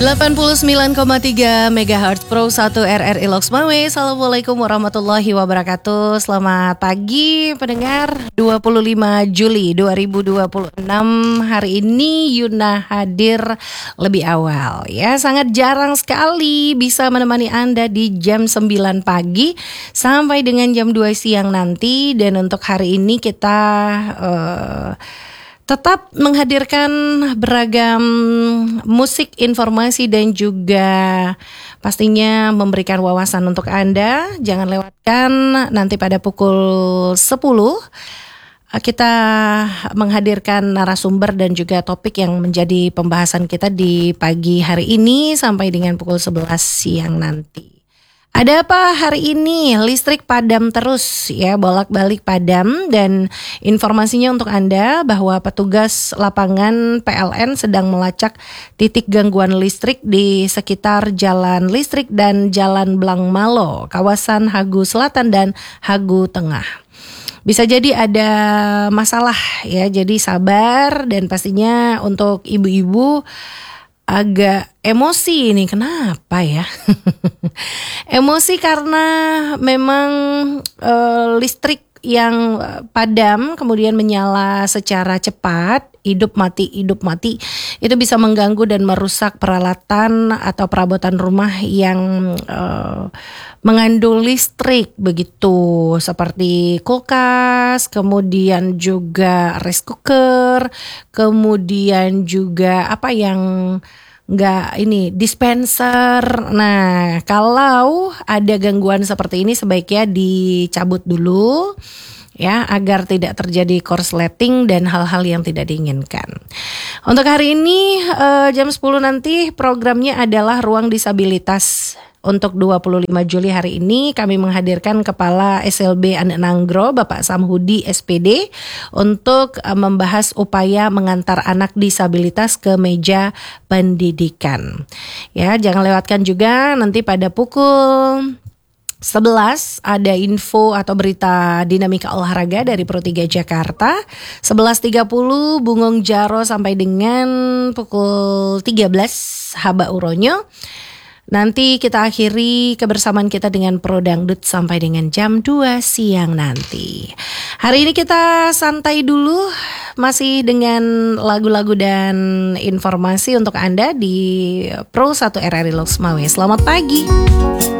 89,3 MHz Pro 1 RRI Loksmawe. Assalamualaikum warahmatullahi wabarakatuh. Selamat pagi pendengar. 25 Juli 2026. Hari ini Yuna hadir lebih awal ya. Sangat jarang sekali bisa menemani Anda di jam 9 pagi sampai dengan jam 2 siang nanti. Dan untuk hari ini kita tetap menghadirkan beragam musik, informasi dan juga pastinya memberikan wawasan untuk Anda. Jangan lewatkan nanti pada pukul 10 kita menghadirkan narasumber dan juga topik yang menjadi pembahasan kita di pagi hari ini sampai dengan pukul 11 siang nanti. Ada apa hari ini? Listrik padam terus ya, bolak-balik padam. Dan informasinya untuk Anda bahwa petugas lapangan PLN sedang melacak titik gangguan listrik di sekitar Jalan Listrik dan Jalan Blangmalo, kawasan Hagu Selatan dan Hagu Tengah. Bisa jadi ada masalah ya, jadi sabar. Dan pastinya untuk ibu-ibu agak emosi ini, kenapa ya? Emosi karena memang listrik yang padam kemudian menyala secara cepat, hidup mati itu bisa mengganggu dan merusak peralatan atau perabotan rumah yang mengandung listrik begitu, seperti kulkas, kemudian juga rice cooker, kemudian juga apa yang dispenser. Nah, kalau ada gangguan seperti ini sebaiknya dicabut dulu ya, agar tidak terjadi korsleting dan hal-hal yang tidak diinginkan. Untuk hari ini jam 10 nanti programnya adalah Ruang Disabilitas. Untuk 25 Juli hari ini kami menghadirkan Kepala SLB Anak Nanggro Bapak Samhudi SPD untuk membahas upaya mengantar anak disabilitas ke meja pendidikan. Ya, jangan lewatkan juga nanti pada pukul 11 ada info atau berita dinamika olahraga dari Pro 3 Jakarta. 11.30 Bungong Jaro sampai dengan pukul 13 Haba Uronyo. Nanti kita akhiri kebersamaan kita dengan Pro Dangdut sampai dengan jam 2 siang nanti. Hari ini kita santai dulu, masih dengan lagu-lagu dan informasi untuk Anda di Pro 1 RRI Loksmawe. Selamat pagi.